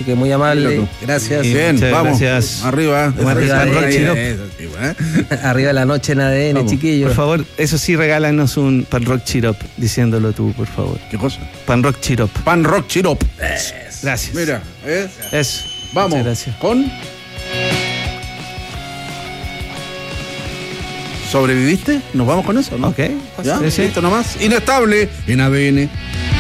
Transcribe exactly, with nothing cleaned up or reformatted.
así que muy amable. Gracias. Bien, Bien, vamos. Gracias. Arriba. Arriba, Arriba, eh, Rock eh, Chirop. Arriba la noche en A D N, Vamos. chiquillos. Por favor, eso sí, regálanos un pan rock chirop, diciéndolo tú, por favor. ¿Qué cosa? Pan rock chirop. Pan Rock Chirop. Gracias. Mira, ¿eh? Eso. Vamos. Muchas gracias. Con. ¿Sobreviviste? ¿Nos vamos con eso, no? Ok. ¿Ya? Sí, sí. ¿Listo nomás? Inestable en A D N.